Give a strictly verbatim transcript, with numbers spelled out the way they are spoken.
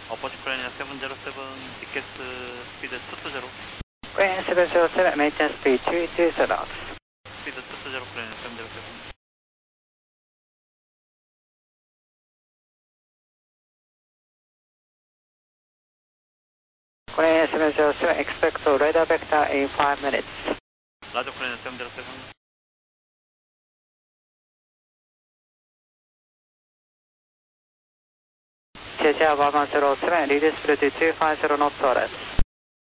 Opposite Korean seven zero seven, ticket speed two two zero. Korean seven zero seven, maintenance speed two two zero. Speed two two zero, Korean seven zero seven. Korean seven zero seven, expect to radar vector in five minutes. Roger, Korean seven zero seven. J J one one zero seven, reduce speed to two five zero knots or less.